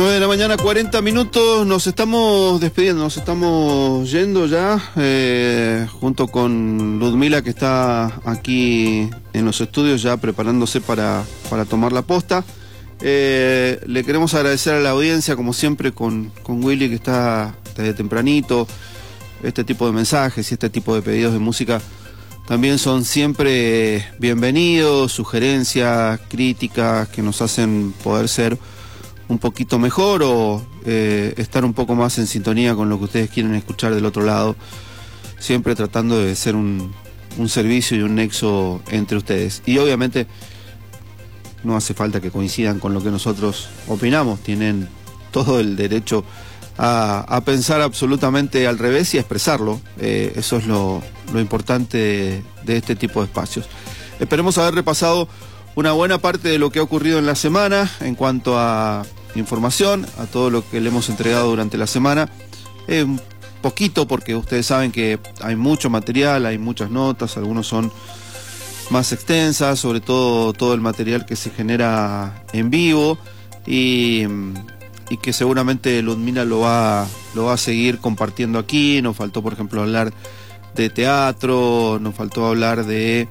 9 de la mañana, 40 minutos, nos estamos despidiendo, nos estamos yendo ya, junto con Ludmila, que está aquí en los estudios ya preparándose para tomar la posta. Le queremos agradecer a la audiencia, como siempre, con Willy, que está desde tempranito. Este tipo de mensajes y este tipo de pedidos de música también son siempre bienvenidos, sugerencias, críticas que nos hacen poder ser un poquito mejor o estar un poco más en sintonía con lo que ustedes quieren escuchar del otro lado, siempre tratando de ser un servicio y un nexo entre ustedes. Y obviamente no hace falta que coincidan con lo que nosotros opinamos, tienen todo el derecho a pensar absolutamente al revés y a expresarlo. Eso es lo importante de este tipo de espacios. Esperemos haber repasado una buena parte de lo que ha ocurrido en la semana en cuanto a información, a todo lo que le hemos entregado durante la semana. Un poquito, porque ustedes saben que hay mucho material, hay muchas notas, algunos son más extensas, sobre todo el material que se genera en vivo y que seguramente Ludmila lo va a seguir compartiendo aquí. Nos faltó, por ejemplo, hablar de teatro, nos faltó hablar de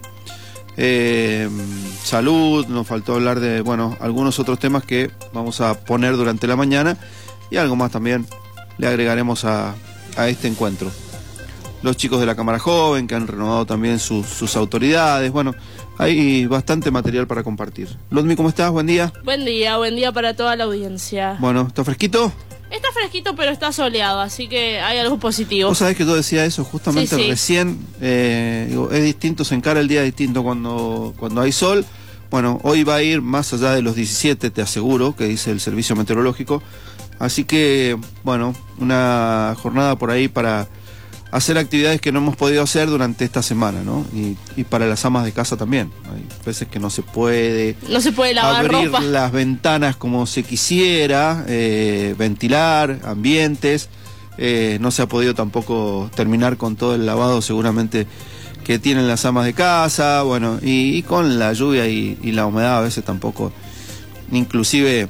salud, nos faltó hablar de, bueno, algunos otros temas que vamos a poner durante la mañana y algo más también le agregaremos a este encuentro. Los chicos de la Cámara Joven, que han renovado también sus autoridades. Bueno, hay bastante material para compartir. Ludmi, ¿cómo estás? Buen día. Buen día para toda la audiencia. Bueno, ¿está fresquito? Está fresquito, pero está soleado, así que hay algo positivo. Vos sabés que yo decía eso justamente sí. Recién. Digo, es distinto, se encara el día distinto cuando hay sol. Bueno, hoy va a ir más allá de los 17, te aseguro, que dice el servicio meteorológico. Así que, bueno, una jornada por ahí para hacer actividades que no hemos podido hacer durante esta semana, ¿no? Y para las amas de casa también. Hay veces que no se puede lavar abrir ropa, las ventanas como se quisiera, ventilar ambientes. No se ha podido tampoco terminar con todo el lavado seguramente que tienen las amas de casa. Bueno, y con la lluvia y la humedad a veces tampoco, inclusive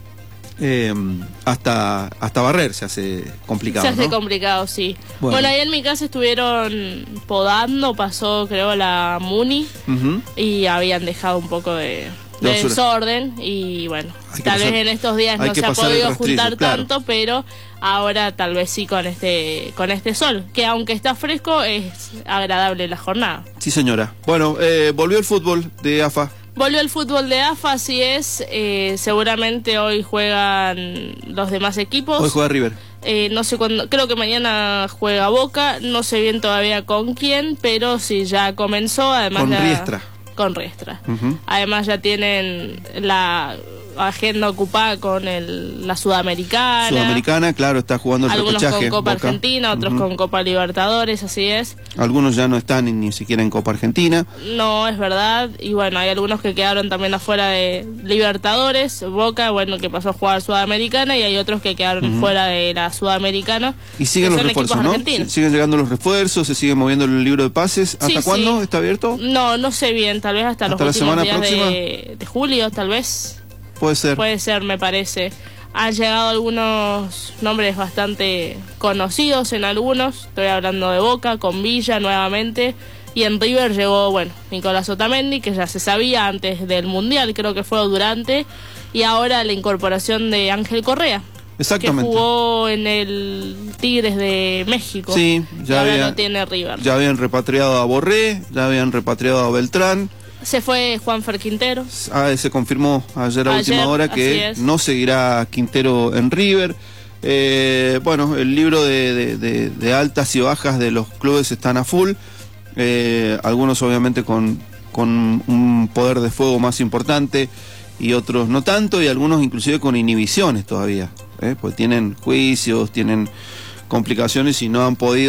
hasta barrer se hace complicado. Se hace ¿no? complicado, sí. Bueno, ahí en mi casa estuvieron podando, pasó creo la Muni, y habían dejado un poco de desorden, y bueno, tal vez en estos días no se ha podido juntar tanto, pero ahora tal vez sí con este sol, que aunque está fresco es agradable la jornada. Sí, señora. Bueno, volvió el fútbol de AFA. Volvió el fútbol de AFA, así es. Seguramente hoy juegan los demás equipos. Hoy juega River. No sé cuándo, creo que mañana juega Boca. No sé bien todavía con quién, pero sí ya comenzó. Además con Riestra. Además ya tienen la agenda ocupada con la Sudamericana. Sudamericana, claro, está jugando el algunos repechaje. Con Copa Boca. Argentina, otros con Copa Libertadores, así es. Algunos ya no están ni siquiera en Copa Argentina. No, es verdad. Y bueno, hay algunos que quedaron también afuera de Libertadores. Boca, bueno, que pasó a jugar Sudamericana, y hay otros que quedaron fuera de la Sudamericana. Y siguen los refuerzos, ¿no? Siguen llegando los refuerzos, se sigue moviendo el libro de pases. ¿Hasta cuándo está abierto? No sé bien, tal vez hasta los últimos días de julio, tal vez. Puede ser. Puede ser, me parece. Han llegado algunos nombres bastante conocidos en algunos. Estoy hablando de Boca, con Villa nuevamente. Y en River llegó, bueno, Nicolás Otamendi, que ya se sabía antes del Mundial, creo que fue durante. Y ahora la incorporación de Ángel Correa. Exactamente. Que jugó en el Tigres de México. Sí, ahora no tiene River. Ya habían repatriado a Borré, ya habían repatriado a Beltrán. Se fue Juanfer Quintero. Se confirmó ayer a última hora que no seguirá Quintero en River. Bueno, el libro de altas y bajas de los clubes están a full. Algunos obviamente con un poder de fuego más importante y otros no tanto, y algunos inclusive con inhibiciones todavía, pues tienen juicios, tienen complicaciones y no han podido